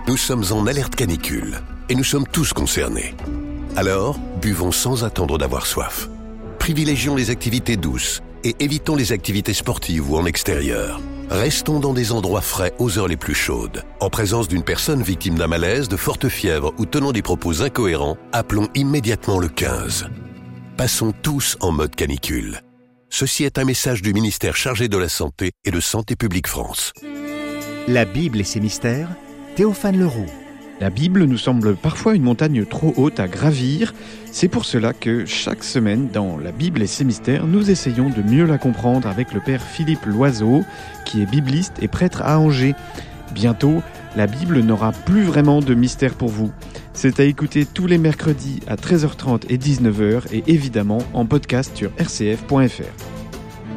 Nous sommes en alerte canicule et nous sommes tous concernés. Alors, buvons sans attendre d'avoir soif. Privilégions les activités douces et évitons les activités sportives ou en extérieur. Restons dans des endroits frais aux heures les plus chaudes. En présence d'une personne victime d'un malaise, de forte fièvre ou tenant des propos incohérents, appelons immédiatement le 15. Passons tous en mode canicule. Ceci est un message du ministère chargé de la Santé et de Santé publique France. La Bible et ses mystères, Théophane Leroux. La Bible nous semble parfois une montagne trop haute à gravir. C'est pour cela que chaque semaine, dans La Bible et ses mystères, nous essayons de mieux la comprendre avec le père Philippe Loiseau, qui est bibliste et prêtre à Angers. Bientôt, la Bible n'aura plus vraiment de mystère pour vous. C'est à écouter tous les mercredis à 13h30 et 19h et évidemment en podcast sur rcf.fr.